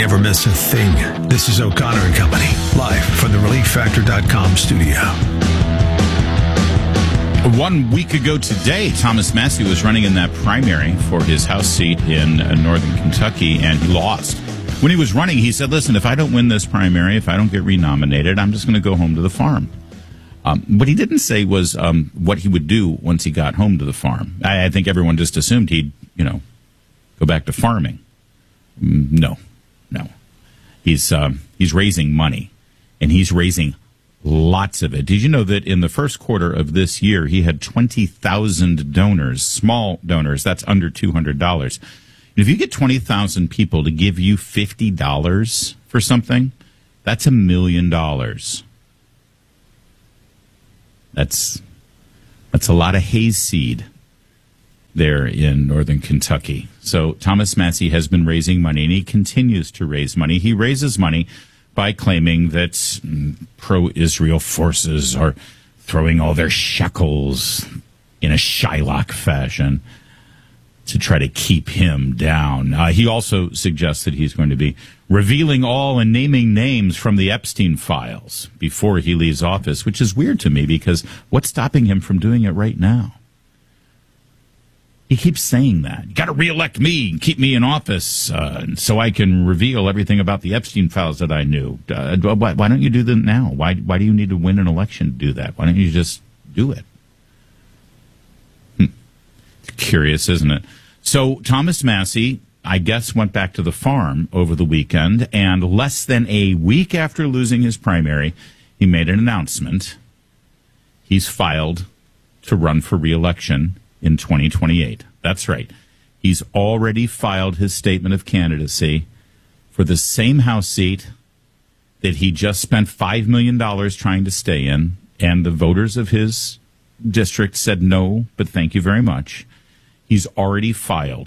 never miss a thing. This is O'Connor and Company, live from the ReliefFactor.com studio. 1 week ago today, Thomas Massie was running in that primary for his House seat in northern Kentucky, and he lost. When he was running, he said, listen, if I don't win this primary, if I don't get renominated, I'm just going to go home to the farm. What he didn't say was what he would do once he got home to the farm. I think everyone just assumed he'd, go back to farming. No. He's raising money, and he's raising lots of it. Did you know that in the first quarter of this year, he had 20,000 donors, small donors, that's under $200. If you get 20,000 people to give you $50 for something, that's $1 million. That's a lot of hayseed there in northern Kentucky. So Thomas Massie has been raising money, and he continues to raise money. He raises money by claiming that pro-Israel forces are throwing all their shekels in a Shylock fashion to try to keep him down. He also suggests that he's going to be revealing all and naming names from the Epstein files before he leaves office, which is weird to me because what's stopping him from doing it right now? He keeps saying that. You got to reelect me and keep me in office so I can reveal everything about the Epstein files that I knew. Why don't you do that now? Why do you need to win an election to do that? Why don't you just do it? Curious, isn't it? So Thomas Massie, I guess, went back to the farm over the weekend, and less than a week after losing his primary, he made an announcement. He's filed to run for re-election in 2028. That's right. He's already filed his statement of candidacy for the same House seat that he just spent $5 million trying to stay in, and the voters of his district said no, but thank you very much. He's already filed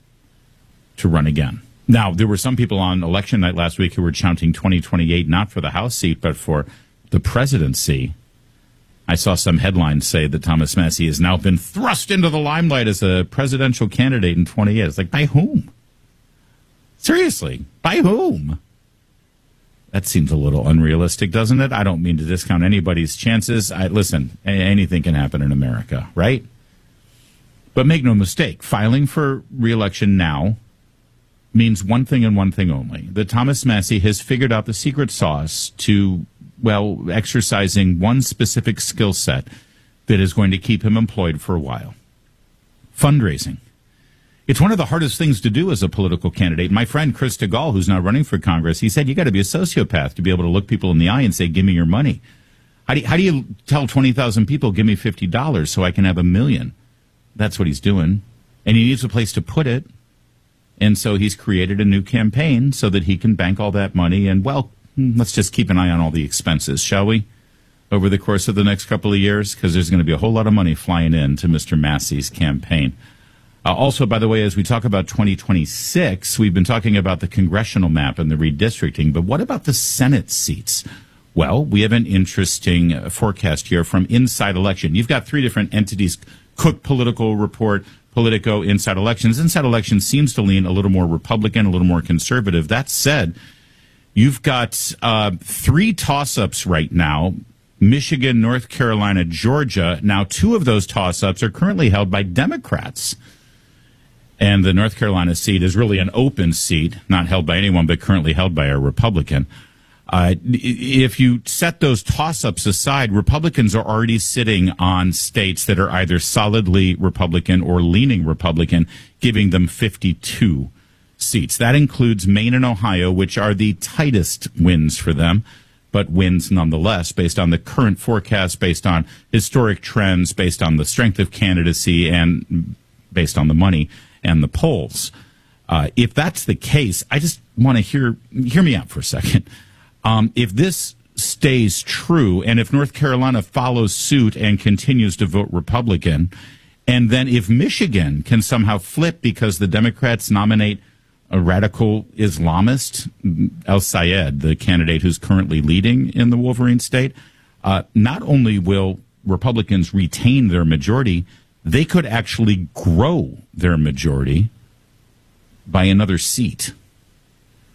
to run again. Now, there were some people on election night last week who were chanting 2028, not for the House seat, but for the presidency. I saw some headlines say that Thomas Massie has now been thrust into the limelight as a presidential candidate in 28. It's like, by whom? Seriously, by whom? That seems a little unrealistic, doesn't it? I don't mean to discount anybody's chances. Listen, anything can happen in America, right? But make no mistake, filing for re-election now means one thing and one thing only. That Thomas Massie has figured out the secret sauce to, exercising one specific skill set that is going to keep him employed for a while. Fundraising. It's one of the hardest things to do as a political candidate. My friend Chris DeGaulle, who's now running for Congress, he said you got to be a sociopath to be able to look people in the eye and say, give me your money. How do you tell 20,000 people, give me $50 so I can have $1 million? That's what he's doing. And he needs a place to put it. And so he's created a new campaign so that he can bank all that money. And, let's just keep an eye on all the expenses, shall we, over the course of the next couple of years? Because there's going to be a whole lot of money flying in to Mr. Massie's campaign. Also, by the way, as we talk about 2026, we've been talking about the congressional map and the redistricting. But what about the Senate seats? Well, we have an interesting forecast here from Inside Election. You've got three different entities: Cook Political Report, Politico, Inside Elections. Inside Elections seems to lean a little more Republican, a little more conservative. That said, you've got three toss-ups right now: Michigan, North Carolina, Georgia. Now, two of those toss-ups are currently held by Democrats. And the North Carolina seat is really an open seat, not held by anyone, but currently held by a Republican. If you set those toss-ups aside, Republicans are already sitting on states that are either solidly Republican or leaning Republican, giving them 52 seats. That includes Maine and Ohio, which are the tightest wins for them, but wins nonetheless based on the current forecast, based on historic trends, based on the strength of candidacy, and based on the money and the polls. If that's the case, I just want to hear me out for a second. If this stays true, and if North Carolina follows suit and continues to vote Republican, and then if Michigan can somehow flip because the Democrats nominate a radical Islamist, El Sayed, the candidate who's currently leading in the Wolverine state, not only will Republicans retain their majority, they could actually grow their majority by another seat.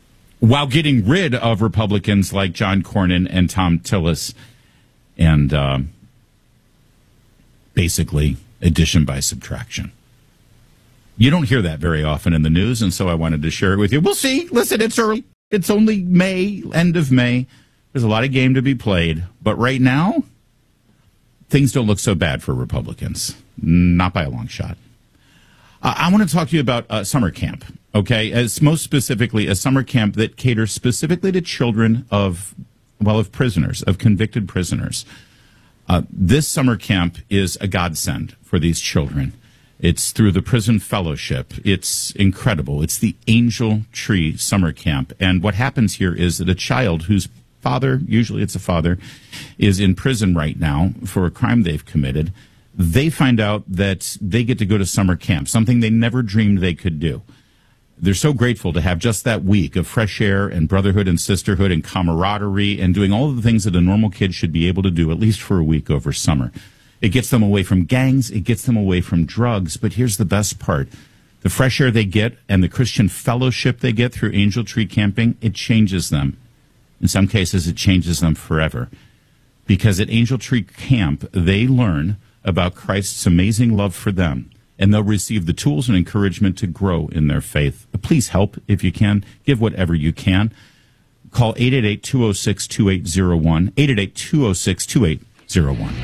while getting rid of Republicans like John Cornyn and Tom Tillis, and basically addition by subtraction. You don't hear that very often in the news, and so I wanted to share it with you. We'll see. Listen, it's early. It's only May, end of May. There's a lot of game to be played, but right now, things don't look so bad for Republicans. Not by a long shot. I want to talk to you about summer camp, okay? As most specifically, a summer camp that caters specifically to children of prisoners, of convicted prisoners. This summer camp is a godsend for these children. It's through the Prison Fellowship. It's incredible. It's the Angel Tree Summer Camp. And what happens here is that a child whose father, usually it's a father, is in prison right now for a crime they've committed, they find out that they get to go to summer camp, something they never dreamed they could do. They're so grateful to have just that week of fresh air and brotherhood and sisterhood and camaraderie and doing all of the things that a normal kid should be able to do, at least for a week over summer. It gets them away from gangs. It gets them away from drugs. But here's the best part. The fresh air they get and the Christian fellowship they get through Angel Tree Camping, it changes them. In some cases, it changes them forever. Because at Angel Tree Camp, they learn about Christ's amazing love for them, and they'll receive the tools and encouragement to grow in their faith. Please help if you can. Give whatever you can. Call 888-206-2801, 888-206-2801.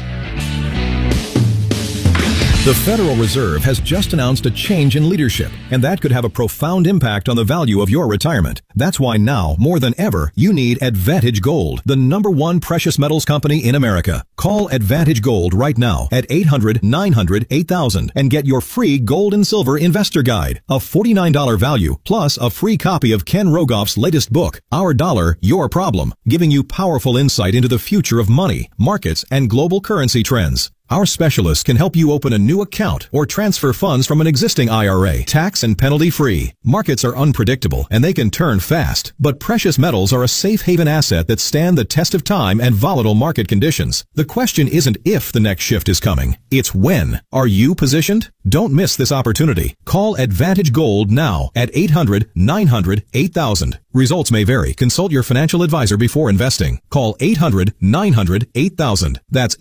The Federal Reserve has just announced a change in leadership, and that could have a profound impact on the value of your retirement. That's why now, more than ever, you need Advantage Gold, the #1 precious metals company in America. Call Advantage Gold right now at 800-900-8000 and get your free gold and silver investor guide, a $49 value, plus a free copy of Ken Rogoff's latest book, Our Dollar, Your Problem, giving you powerful insight into the future of money, markets, and global currency trends. Our specialists can help you open a new account or transfer funds from an existing IRA, tax and penalty free. Markets are unpredictable and they can turn fast, but precious metals are a safe haven asset that stand the test of time and volatile market conditions. The question isn't if the next shift is coming, it's when. Are you positioned? Don't miss this opportunity. Call Advantage Gold now at 800-900-8000. Results may vary. Consult your financial advisor before investing. Call 800-900-8000. That's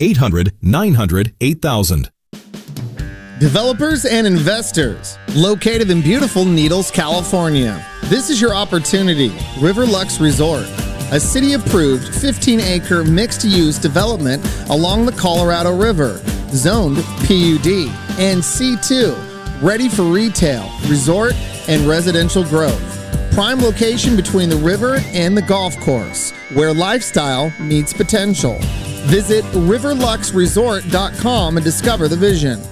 800-900-8000. Developers and investors located in beautiful Needles, California. This is your opportunity. River Lux Resort, a city-approved 15-acre mixed-use development along the Colorado River, zoned PUD and C2, ready for retail, resort, and residential growth. Prime location between the river and the golf course, where lifestyle meets potential. Visit riverluxresort.com and discover the vision.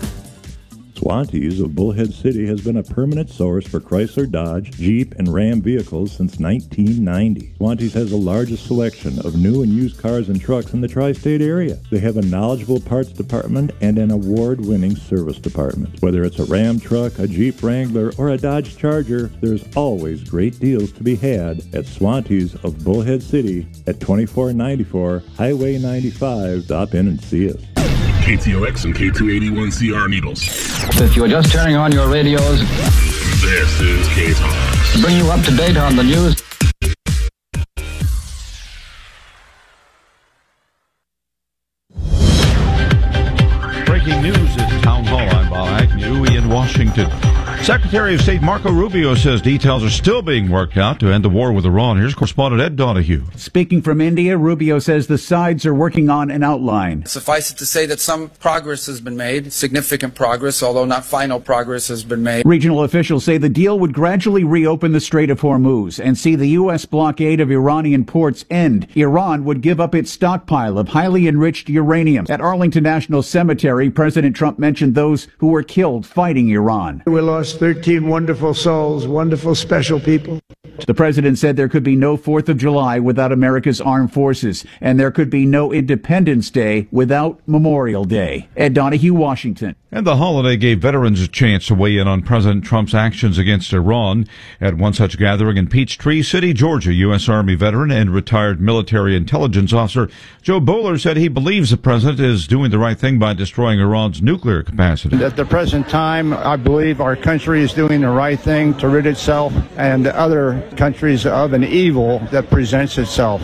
Swantees of Bullhead City has been a permanent source for Chrysler, Dodge, Jeep, and Ram vehicles since 1990. Swantees has the largest selection of new and used cars and trucks in the tri-state area. They have a knowledgeable parts department and an award-winning service department. Whether it's a Ram truck, a Jeep Wrangler, or a Dodge Charger, there's always great deals to be had at Swantees of Bullhead City at 2494 Highway 95. Stop in and see us. KTOX and K281CR Needles. If you're just turning on your radios, this is K-Talks. To bring you up to date on the news. Breaking news at Town Hall. I'm Bob Agnew in Washington. Secretary of State Marco Rubio says details are still being worked out to end the war with Iran. Here's correspondent Ed Donahue. Speaking from India, Rubio says the sides are working on an outline. Suffice it to say that some progress has been made, significant progress, although not final progress has been made. Regional officials say the deal would gradually reopen the Strait of Hormuz and see the U.S. blockade of Iranian ports end. Iran would give up its stockpile of highly enriched uranium. At Arlington National Cemetery, President Trump mentioned those who were killed fighting Iran. We lost 13 wonderful souls, wonderful, special people. The president said there could be no 4th of July without America's armed forces, and there could be no Independence Day without Memorial Day. Ed Donahue, Washington. And the holiday gave veterans a chance to weigh in on President Trump's actions against Iran. At one such gathering in Peachtree City, Georgia, U.S. Army veteran and retired military intelligence officer Joe Bowler said he believes the president is doing the right thing by destroying Iran's nuclear capacity. At the present time, I believe our country is doing the right thing to rid itself and other countries of an evil that presents itself.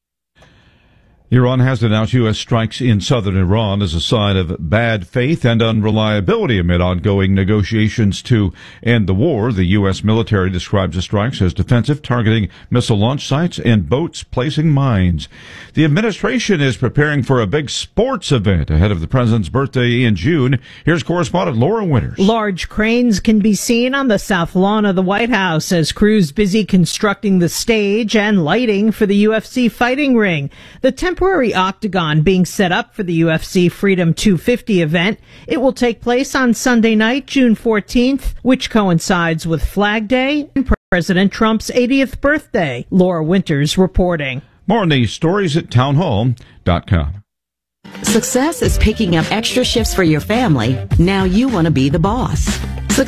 Iran has denounced U.S. strikes in southern Iran as a sign of bad faith and unreliability amid ongoing negotiations to end the war. The U.S. military describes the strikes as defensive, targeting missile launch sites and boats placing mines. The administration is preparing for a big sports event ahead of the president's birthday in June. Here's correspondent Laura Winters. Large cranes can be seen on the south lawn of the White House as crews busy constructing the stage and lighting for the UFC fighting ring. The temporary octagon being set up for the UFC Freedom 250 event. It will take place on Sunday night, June 14th, which coincides with Flag Day and President Trump's 80th birthday. Laura Winters reporting. More on these stories at townhall.com. Success is picking up extra shifts for your family. Now you want to be the boss.